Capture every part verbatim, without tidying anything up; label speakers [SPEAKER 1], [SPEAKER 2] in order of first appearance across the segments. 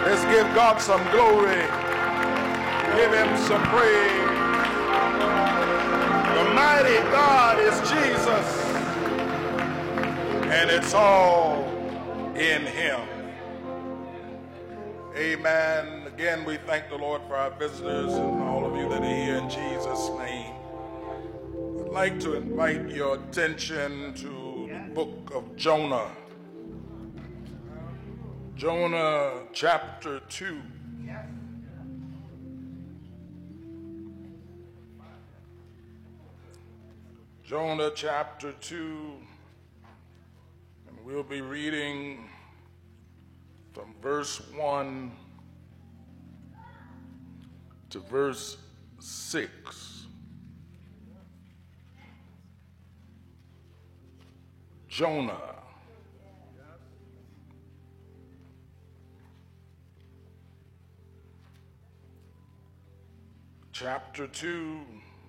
[SPEAKER 1] Let's give God some glory. Give him some praise. The mighty God is Jesus, and it's all in him. Amen. Again, we thank the Lord for our visitors and all of you that are here in Jesus' name. I'd like to invite your attention to the book of Jonah. Jonah chapter two. Jonah chapter two, and we'll be reading from verse one to verse six. Jonah. Chapter two,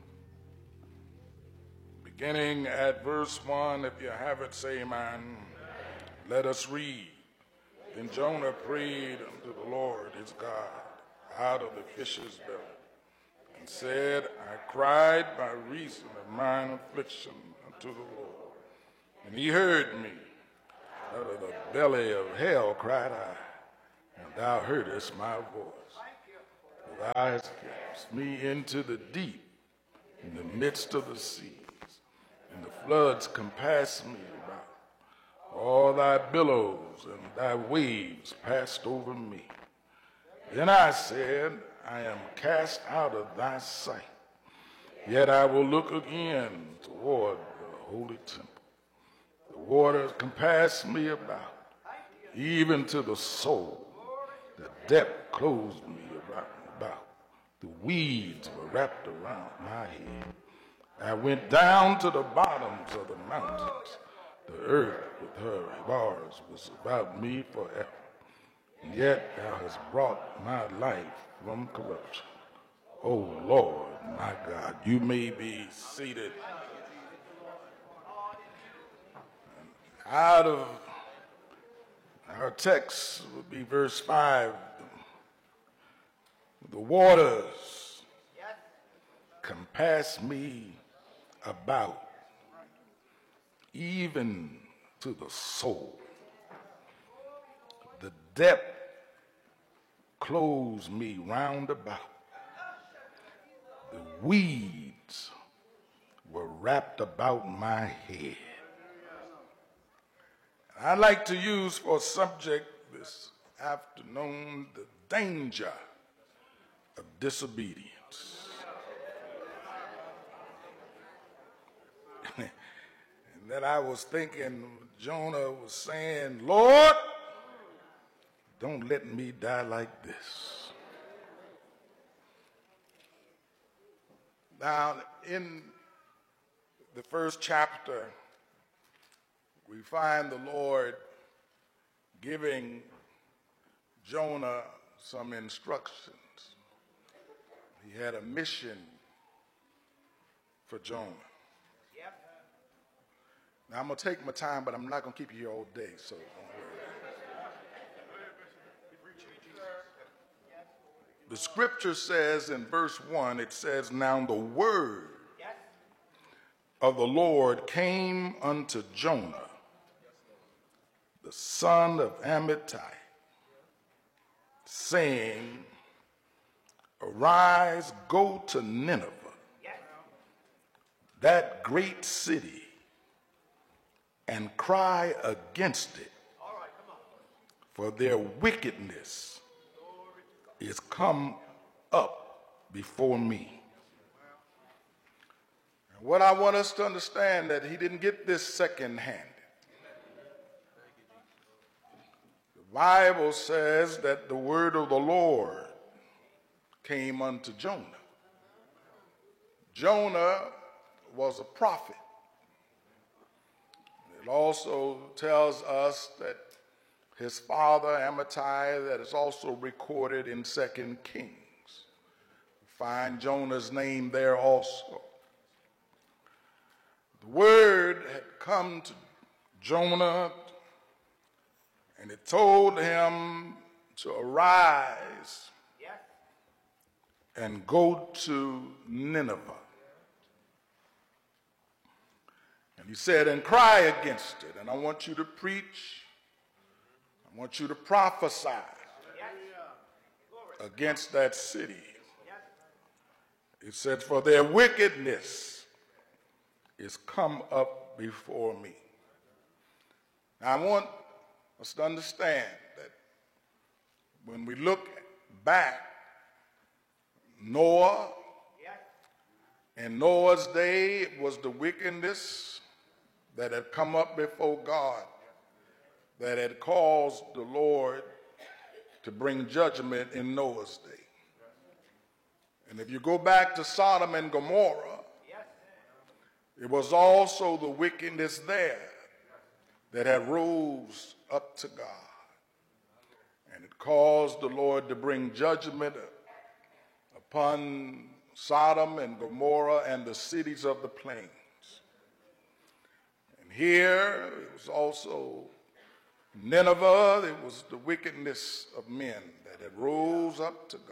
[SPEAKER 1] beginning at verse one. If you have it, say amen. Let us read. Then Jonah prayed unto the Lord his God out of the fish's belly, and said, I cried by reason of mine affliction unto the Lord, and he heard me. Out of the belly of hell cried I, and thou heardest my voice. For thou hast cast me into the deep, in the midst of the seas, and the floods compassed me about. All thy billows and thy waves passed over me. Then I said, I am cast out of thy sight, yet I will look again toward the holy temple. The waters compassed me about, even to the soul. The depth closed me about, about. The weeds were wrapped around my head. I went down to the bottoms of the mountains. The earth with her bars was about me forever. And yet thou hast brought my life from corruption. O Lord, my God, you may be seated. Out of our text would be verse five. The waters compass me about, even to the soul. The depth closed me round about. The weeds were wrapped about my head. I'd like to use for subject this afternoon the danger of disobedience. And then I was thinking, Jonah was saying, Lord, don't let me die like this. Now, in the first chapter, we find the Lord giving Jonah some instructions. He had a mission for Jonah. Yep. Now, I'm going to take my time, but I'm not going to keep you here all day, so don't worry. The scripture says in verse one, it says, now the word of the Lord came unto Jonah, the son of Amittai, saying, arise, go to Nineveh, that great city, and cry against it, for their wickedness is come up before me. And what I want us to understand, that he didn't get this second-handed. The Bible says that the word of the Lord came unto Jonah. Jonah was a prophet. It also tells us that his father, Amittai, that is also recorded in Second Kings. We find Jonah's name there also. The word had come to Jonah, and it told him to arise and go to Nineveh. And he said, and cry against it. And I want you to preach. I want you to prophesy against that city. It said, for their wickedness is come up before me. Now, I want us to understand that when we look back, Noah, in Noah's day, it was the wickedness that had come up before God that had caused the Lord to bring judgment in Noah's day. And if you go back to Sodom and Gomorrah, it was also the wickedness there that had rose up to God. And it caused the Lord to bring judgment upon Sodom and Gomorrah and the cities of the plains. And here it was also Nineveh. It was the wickedness of men that had rose up to God.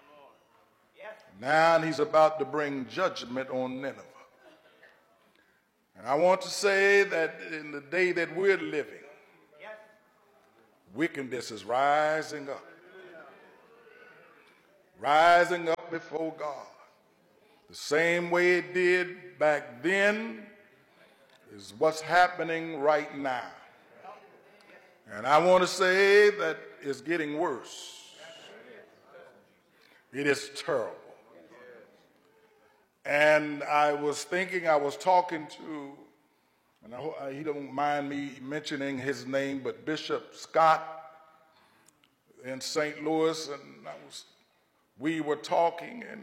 [SPEAKER 1] Now he's about to bring judgment on Nineveh. And I want to say that in the day that we're living, wickedness is rising up. Rising up before God. The same way it did back then is what's happening right now. And I want to say that it's getting worse. It is terrible. And I was thinking, I was talking to, and I hope he don't mind me mentioning his name, but Bishop Scott in Saint Louis, and I was, we were talking, and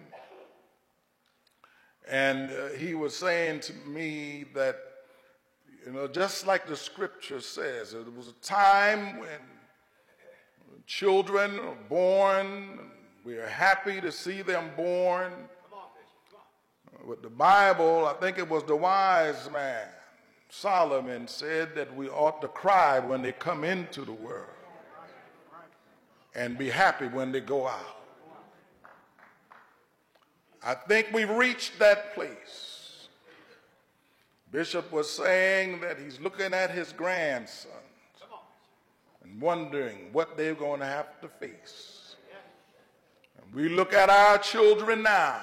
[SPEAKER 1] and uh, he was saying to me that, you know, just like the scripture says, there was a time when children are born, we are happy to see them born. With the Bible, I think it was the wise man, Solomon, said that we ought to cry when they come into the world and be happy when they go out. I think we've reached that place. Bishop was saying that he's looking at his grandsons and wondering what they're going to have to face. And we look at our children now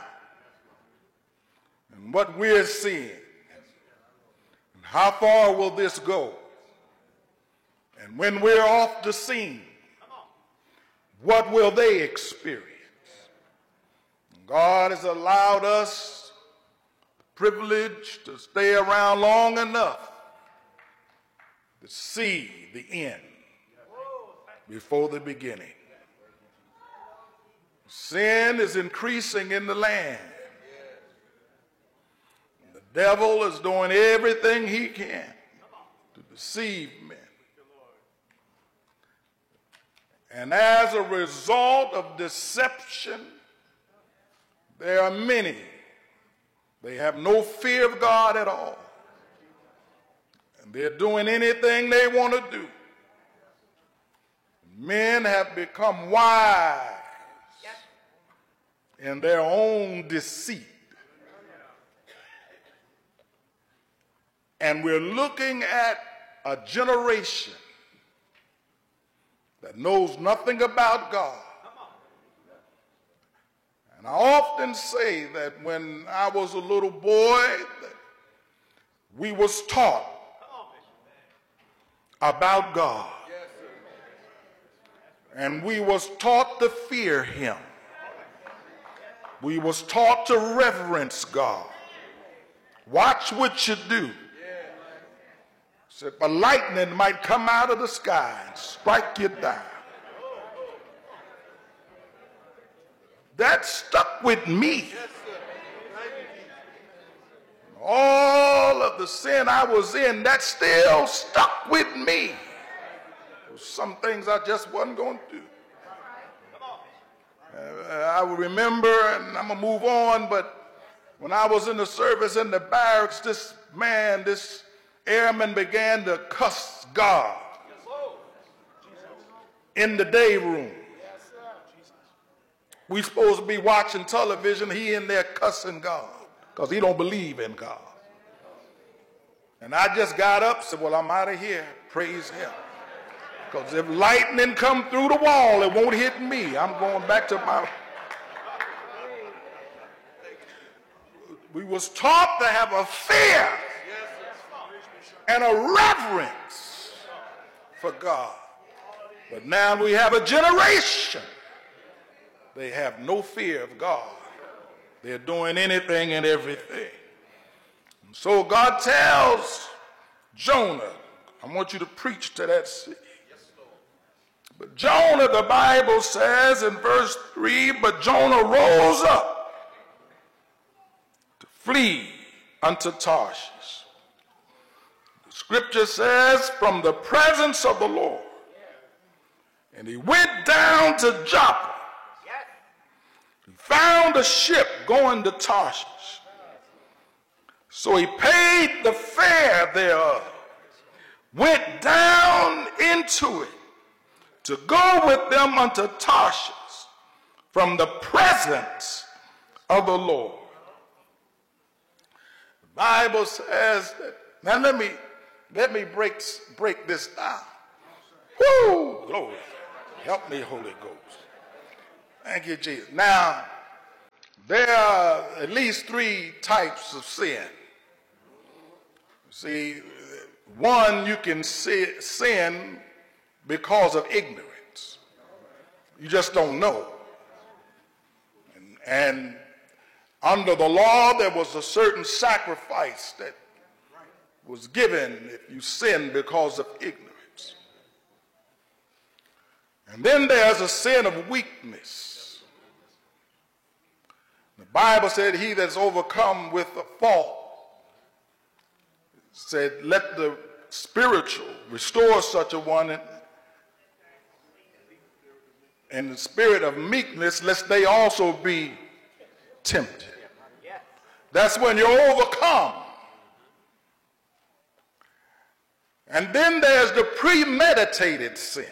[SPEAKER 1] and what we're seeing. And how far will this go? And when we're off the scene, what will they experience? God has allowed us the privilege to stay around long enough to see the end before the beginning. Sin is increasing in the land. The devil is doing everything he can to deceive men. And as a result of deception, there are many. They have no fear of God at all. And they're doing anything they want to do. Men have become wise in their own deceit. And we're looking at a generation that knows nothing about God. And I often say that when I was a little boy, that we was taught about God. And we was taught to fear him. We was taught to reverence God. Watch what you do. Said, but lightning might come out of the sky and strike you down. That stuck with me. All of the sin I was in, that still stuck with me. Some things I just wasn't going to do. Uh, I will remember, and I'm going to move on, but when I was in the service in the barracks, this man, this airman began to cuss God in the day room. We supposed to be watching television. He in there cussing God because he don't believe in God. And I just got up and said, well, I'm out of here. Praise him. Because if lightning come through the wall, it won't hit me. I'm going back to my... We was taught to have a fear and a reverence for God. But now we have a generation. They have no fear of God. They're doing anything and everything. And so God tells Jonah, I want you to preach to that city. But Jonah, the Bible says in verse three, but Jonah rose up to flee unto Tarshish. The scripture says, from the presence of the Lord. And he went down to Joppa. He found a ship going to Tarshish. So he paid the fare thereof, went down into it, to go with them unto Tarshish from the presence of the Lord. The Bible says that, now let me, let me break, break this down. Woo! Glory. Help me, Holy Ghost. Thank you, Jesus. Now, there are at least three types of sin. See, one, you can sin because of ignorance. You just don't know. And, and under the law, there was a certain sacrifice that was given if you sin because of ignorance. And then there's a sin of weakness. The Bible said, he that's overcome with a fault, said, let the spiritual restore such a one in, in the spirit of meekness, lest they also be tempted. That's when you're overcome. And then there's the premeditated sin.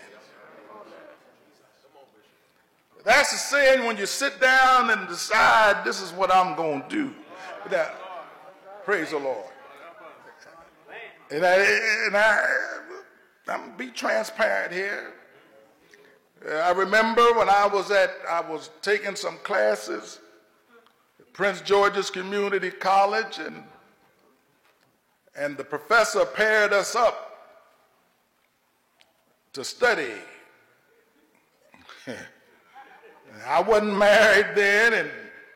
[SPEAKER 1] That's a sin when you sit down and decide, this is what I'm going to do. That, praise the Lord. And I, and I, I'm going to be transparent here. Uh, I remember when I was at, I was taking some classes at Prince George's Community College, and, and the professor paired us up to study. I wasn't married then, and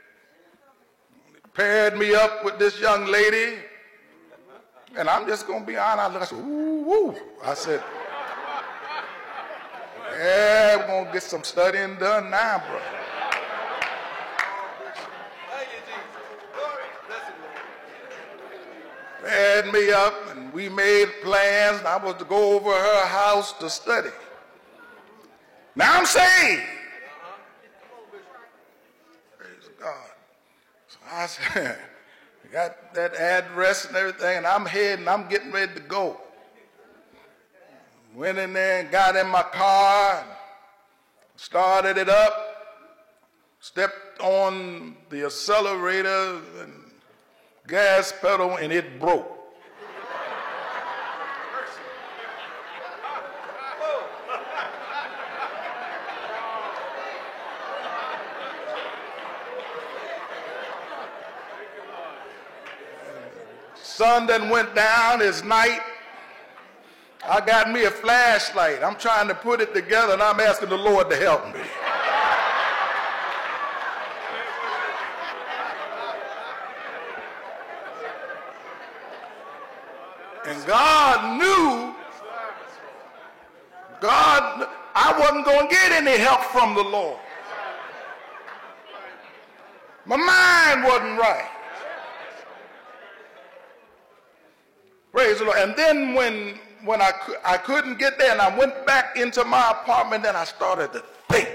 [SPEAKER 1] paired me up with this young lady, and I'm just going to be honest. I looked, I said, ooh, woo. I said, yeah, we're going to get some studying done now, bro. Paired me up, and we made plans, and I was to go over her house to study. Now I'm saved. I said, I got that address and everything, and I'm heading, I'm getting ready to go. Went in there and got in my car, started it up, stepped on the accelerator and gas pedal, and it broke. Sun done went down, it's night. I got me a flashlight. I'm trying to put it together, and I'm asking the Lord to help me. And God knew, God, I wasn't going to get any help from the Lord. My mind wasn't right. Praise the Lord. And then when, when I, I couldn't get there and I went back into my apartment, then I started to think.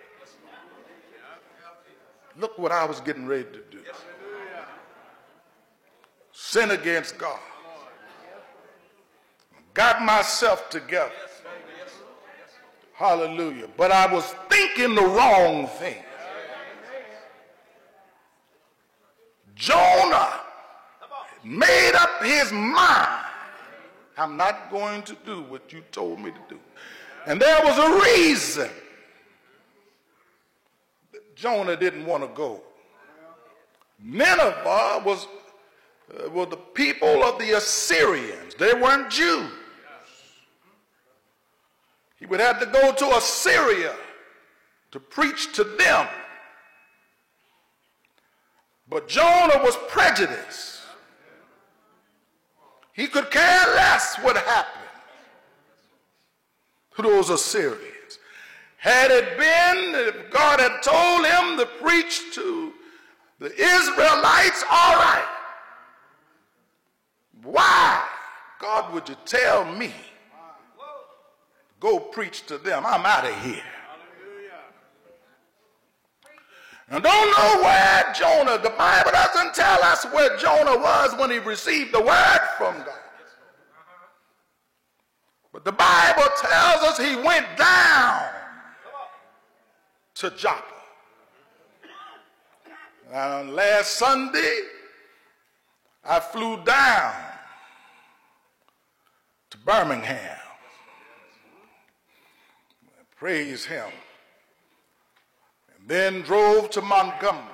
[SPEAKER 1] Look what I was getting ready to do. Sin against God. Got myself together. Hallelujah. But I was thinking the wrong thing. Jonah made up his mind, I'm not going to do what you told me to do. And there was a reason that Jonah didn't want to go. Nineveh was, uh, were the people of the Assyrians. They weren't Jews. He would have to go to Assyria to preach to them. But Jonah was prejudiced. He could care less what happened to those Assyrians. Had it been if God had told him to preach to the Israelites, all right. Why, God, would you tell me go preach to them? I'm out of here. And don't know where Jonah, the Bible doesn't tell us where Jonah was when he received the word from God. But the Bible tells us he went down to Joppa. And last Sunday, I flew down to Birmingham. Praise him. Then drove to Montgomery.